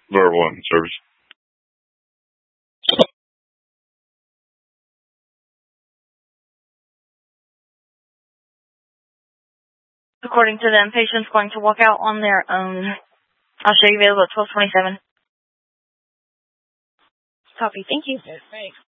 Verbal one service. According to them, patient's going to walk out on their own. I'll show you available at 12:27. Copy. Thank you. Yes, thanks.